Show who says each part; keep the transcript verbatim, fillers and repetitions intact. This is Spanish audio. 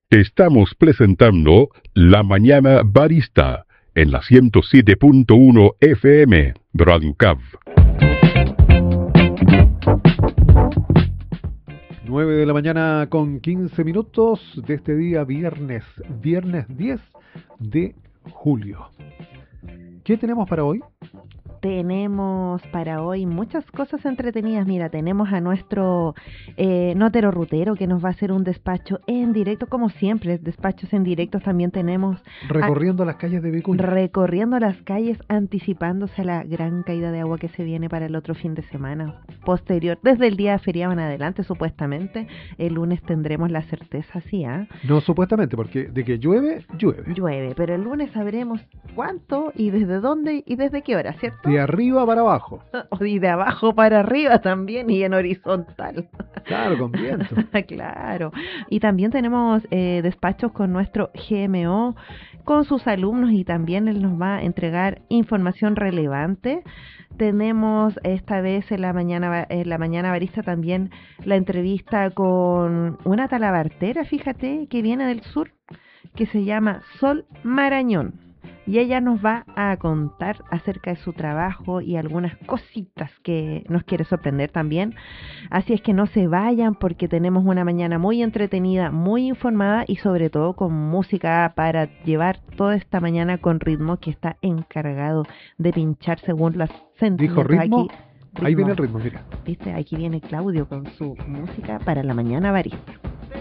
Speaker 1: Estamos presentando La Mañana Barista en la ciento siete punto uno F M, Radio C A V.
Speaker 2: nueve de la mañana con quince minutos de este día viernes, viernes diez de julio. ¿Qué tenemos para hoy?
Speaker 3: Tenemos para hoy muchas cosas entretenidas. Mira, tenemos a nuestro eh, notero rutero que nos va a hacer un despacho en directo, como siempre, despachos en directo. También tenemos...
Speaker 2: Recorriendo a, las calles de Vicuña.
Speaker 3: Recorriendo las calles, anticipándose a la gran caída de agua que se viene para el otro fin de semana posterior. Desde el día de feriado en adelante, supuestamente, el lunes tendremos la certeza, ¿sí? ¿eh?
Speaker 2: No supuestamente, porque de que llueve, llueve.
Speaker 3: Llueve, pero el lunes sabremos cuánto y desde dónde y desde qué hora, ¿cierto?
Speaker 2: De arriba para abajo.
Speaker 3: Y de abajo para arriba también, y en horizontal.
Speaker 2: Claro, con viento.
Speaker 3: Claro. Y también tenemos eh, despachos con nuestro G M O, con sus alumnos, y también él nos va a entregar información relevante. Tenemos esta vez en la mañana en la mañana barista también la entrevista con una talabartera, fíjate, que viene del sur, que se llama Sol Marañón. Y ella nos va a contar acerca de su trabajo y algunas cositas que nos quiere sorprender también. Así es que no se vayan, porque tenemos una mañana muy entretenida, muy informada y sobre todo con música para llevar toda esta mañana con ritmo, que está encargado de pinchar según las
Speaker 2: ¿Dijo ritmo?
Speaker 3: Aquí, ritmo.
Speaker 2: Ahí viene el ritmo, mira.
Speaker 3: ¿Viste? Aquí viene Claudio con su música para la mañana barista.